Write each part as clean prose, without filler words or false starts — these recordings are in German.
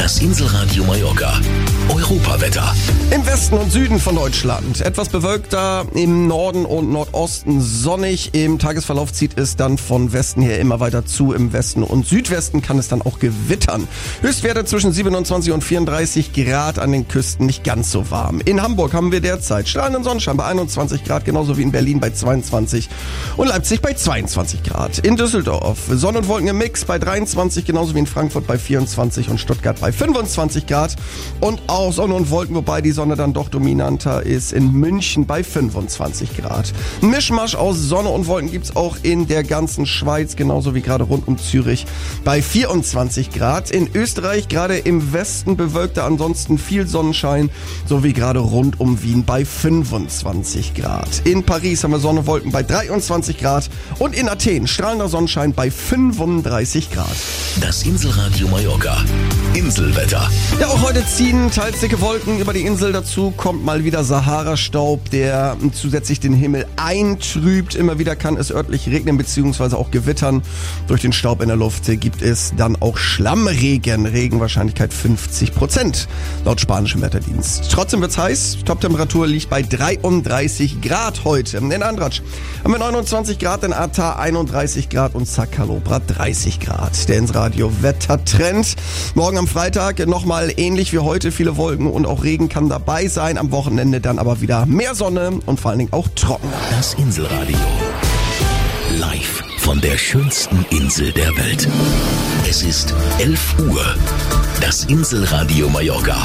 Das Inselradio Mallorca. Europawetter. Im Westen und Süden von Deutschland etwas bewölkter, im Norden und Nordosten sonnig. Im Tagesverlauf zieht es dann von Westen her immer weiter zu. Im Westen und Südwesten kann es dann auch gewittern. Höchstwerte zwischen 27 und 34 Grad, an den Küsten nicht ganz so warm. In Hamburg haben wir derzeit strahlenden Sonnenschein bei 21 Grad, genauso wie in Berlin bei 22 und Leipzig bei 22 Grad. In Düsseldorf Sonne und Wolken im Mix bei 23, genauso wie in Frankfurt bei 24 und Stuttgart bei 25 Grad. Und auch Sonne und Wolken, wobei die Sonne dann doch dominanter ist, in München bei 25 Grad. Ein Mischmasch aus Sonne und Wolken gibt's auch in der ganzen Schweiz, genauso wie gerade rund um Zürich bei 24 Grad. In Österreich gerade im Westen bewölkter, ansonsten viel Sonnenschein, sowie gerade rund um Wien bei 25 Grad. In Paris haben wir Sonne und Wolken bei 23 Grad und in Athen strahlender Sonnenschein bei 35 Grad. Das Inselradio Mallorca. Inselwetter. Ja, auch heute ziehen teils dicke Wolken über die Insel. Dazu kommt mal wieder Sahara-Staub, der zusätzlich den Himmel eintrübt. Immer wieder kann es örtlich regnen bzw. auch gewittern. Durch den Staub in der Luft gibt es dann auch Schlammregen. Regenwahrscheinlichkeit 50%, laut spanischem Wetterdienst. Trotzdem wird's heiß. Toptemperatur liegt bei 33 Grad heute. In Andratsch haben wir 29 Grad, in Ata 31 Grad und Zacalobra 30 Grad. Der Inselradio Wettertrend. Morgen am Freitag nochmal ähnlich wie heute, viele Wolken und auch Regen kann dabei sein. Am Wochenende dann aber wieder mehr Sonne und vor allen Dingen auch trocken. Das Inselradio. Live von der schönsten Insel der Welt. Es ist 11 Uhr. Das Inselradio Mallorca.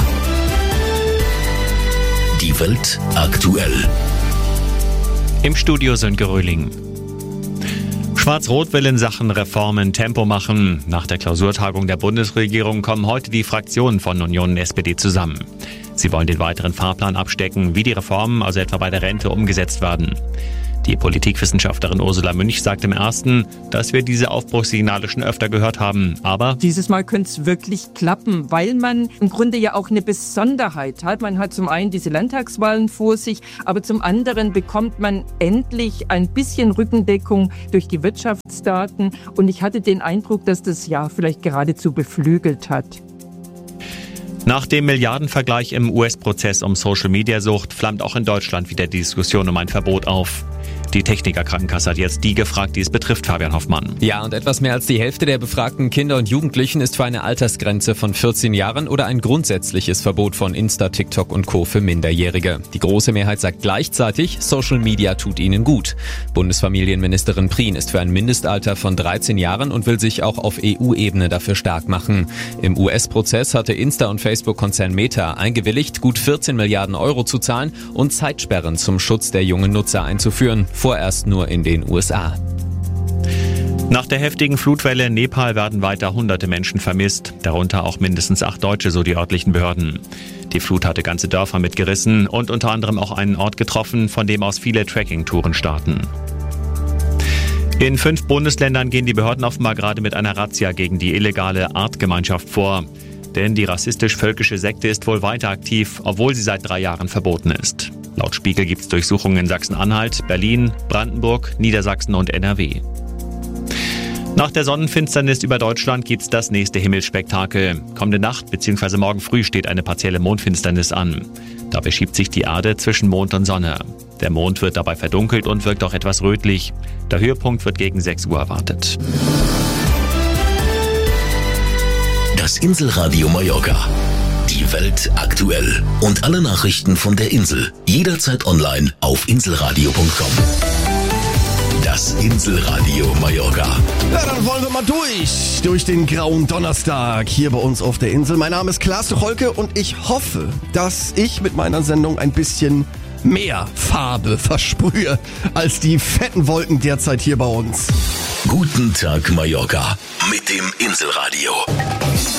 Die Welt aktuell. Im Studio Sönke Röhling. Schwarz-Rot will in Sachen Reformen Tempo machen. Nach der Klausurtagung der Bundesregierung kommen heute die Fraktionen von Union und SPD zusammen. Sie wollen den weiteren Fahrplan abstecken, wie die Reformen, also etwa bei der Rente, umgesetzt werden. Die Politikwissenschaftlerin Ursula Münch sagt im Ersten, dass wir diese Aufbruchssignale schon öfter gehört haben, aber dieses Mal könnte es wirklich klappen, weil man im Grunde ja auch eine Besonderheit hat. Man hat zum einen diese Landtagswahlen vor sich, aber zum anderen bekommt man endlich ein bisschen Rückendeckung durch die Wirtschaftsdaten. Und ich hatte den Eindruck, dass das Jahr vielleicht geradezu beflügelt hat. Nach dem Milliardenvergleich im US-Prozess um Social-Media-Sucht flammt auch in Deutschland wieder die Diskussion um ein Verbot auf. Die Techniker-Krankenkasse hat jetzt die gefragt, die es betrifft, Fabian Hoffmann. Ja, und etwas mehr als die Hälfte der befragten Kinder und Jugendlichen ist für eine Altersgrenze von 14 Jahren oder ein grundsätzliches Verbot von Insta, TikTok und Co. für Minderjährige. Die große Mehrheit sagt gleichzeitig, Social Media tut ihnen gut. Bundesfamilienministerin Prien ist für ein Mindestalter von 13 Jahren und will sich auch auf EU-Ebene dafür stark machen. Im US-Prozess hatte Insta- und Facebook-Konzern Meta eingewilligt, gut 14 Milliarden Euro zu zahlen und Zeitsperren zum Schutz der jungen Nutzer einzuführen. Vorerst nur in den USA. Nach der heftigen Flutwelle in Nepal werden weiter hunderte Menschen vermisst, darunter auch mindestens 8 Deutsche, so die örtlichen Behörden. Die Flut hatte ganze Dörfer mitgerissen und unter anderem auch einen Ort getroffen, von dem aus viele Trekkingtouren starten. In 5 Bundesländern gehen die Behörden offenbar gerade mit einer Razzia gegen die illegale Artgemeinschaft vor. Denn die rassistisch-völkische Sekte ist wohl weiter aktiv, obwohl sie seit 3 Jahren verboten ist. Laut Spiegel gibt es Durchsuchungen in Sachsen-Anhalt, Berlin, Brandenburg, Niedersachsen und NRW. Nach der Sonnenfinsternis über Deutschland gibt es das nächste Himmelsspektakel. Kommende Nacht bzw. morgen früh steht eine partielle Mondfinsternis an. Dabei schiebt sich die Erde zwischen Mond und Sonne. Der Mond wird dabei verdunkelt und wirkt auch etwas rötlich. Der Höhepunkt wird gegen 6 Uhr erwartet. Das Inselradio Mallorca. Die Welt aktuell. Und alle Nachrichten von der Insel. Jederzeit online auf inselradio.com. Das Inselradio Mallorca. Ja, dann wollen wir mal durch den grauen Donnerstag hier bei uns auf der Insel. Mein Name ist Klaas Holke und ich hoffe, dass ich mit meiner Sendung ein bisschen mehr Farbe versprühe als die fetten Wolken derzeit hier bei uns. Guten Tag Mallorca mit dem Inselradio.